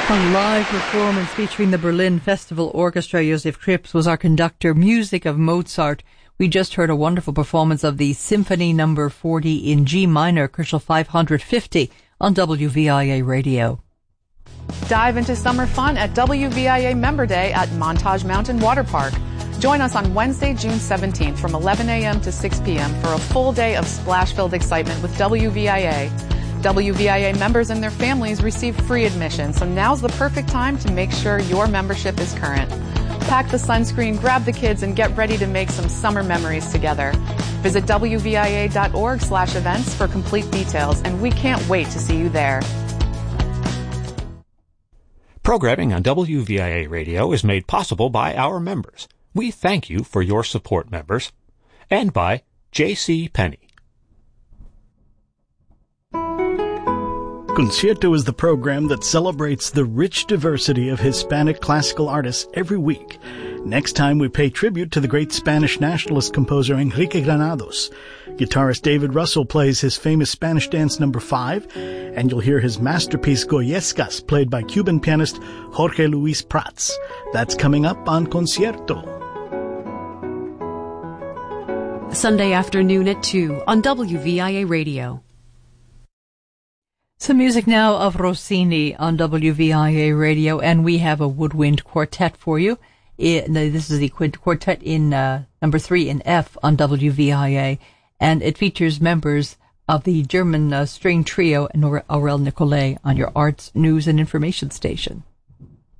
A live performance featuring the Berlin Festival Orchestra. Josef Krips was our conductor. Music of Mozart. We just heard a wonderful performance of the Symphony No. 40 in G minor, Köchel 550 on WVIA Radio. Dive into summer fun at WVIA Member Day at Montage Mountain Water Park. Join us on Wednesday, June 17th from 11 a.m. to 6 p.m. for a full day of splash-filled excitement with WVIA. WVIA members and their families receive free admission, so now's the perfect time to make sure your membership is current. Pack the sunscreen, grab the kids, and get ready to make some summer memories together. Visit WVIA.org/events for complete details, and we can't wait to see you there. Programming on WVIA Radio is made possible by our members. We thank you for your support, members. And by J.C. Penney. Concierto is the program that celebrates the rich diversity of Hispanic classical artists every week. Next time we pay tribute to the great Spanish nationalist composer Enrique Granados. Guitarist David Russell plays his famous Spanish dance No. 5, and you'll hear his masterpiece Goyescas, played by Cuban pianist Jorge Luis Prats. That's coming up on Concierto. Sunday afternoon at 2 on WVIA Radio. Some music now of Rossini on WVIA Radio, and we have a woodwind quartet for you. This is the quartet in number 3 in F on WVIA, and it features members of the German string trio Aurel Nicolai on your arts, news, and information station.